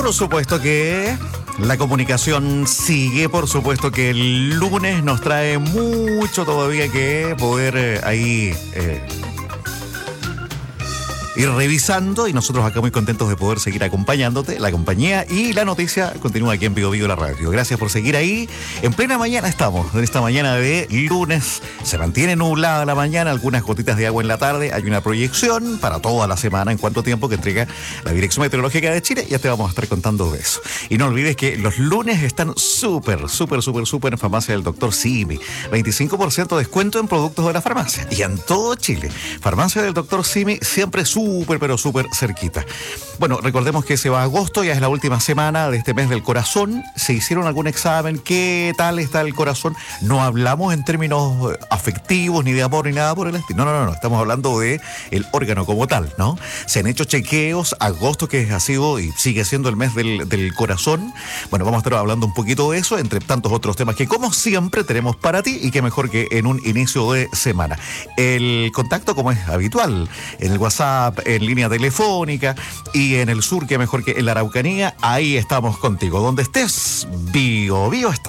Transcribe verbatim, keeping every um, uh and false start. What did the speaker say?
por supuesto que la comunicación sigue, por supuesto que el lunes nos trae mucho todavía que poder eh, ahí... Eh, ir revisando, y nosotros acá muy contentos de poder seguir acompañándote. La compañía y la noticia continúa aquí en Bio Bio la radio. Gracias por seguir ahí. En plena mañana estamos, en esta mañana de lunes. Se mantiene nublada la mañana, algunas gotitas de agua en la tarde. Hay una proyección para toda la semana en cuanto tiempo que entrega la Dirección Meteorológica de Chile. Ya te vamos a estar contando de eso. Y no olvides que los lunes están súper, súper, súper, súper en Farmacia del Doctor Simi. veinticinco por ciento de descuento en productos de la farmacia. Y en todo Chile. Farmacia del Doctor Simi siempre súper súper, pero súper cerquita. Bueno, recordemos que se va agosto, ya es la última semana de este mes del corazón. ¿Se hicieron algún examen? ¿Qué tal está el corazón? No hablamos en términos afectivos, ni de amor, ni nada por el estilo. No, no, no, no. Estamos hablando de el órgano como tal, ¿no? Se han hecho chequeos, agosto que ha sido y sigue siendo el mes del, del corazón. Bueno, vamos a estar hablando un poquito de eso, entre tantos otros temas que como siempre tenemos para ti, y qué mejor que en un inicio de semana. El contacto, como es habitual, en el WhatsApp, en línea telefónica, y en el sur, que mejor que en la Araucanía, ahí estamos contigo. Donde estés, Bio Bio está.